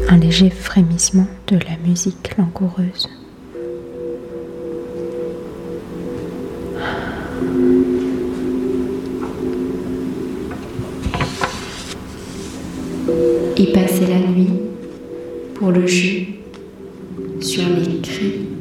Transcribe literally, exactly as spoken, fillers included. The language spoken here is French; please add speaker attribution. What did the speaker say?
Speaker 1: un léger frémissement de la musique langoureuse.
Speaker 2: Y passer la nuit pour le jus sur les cris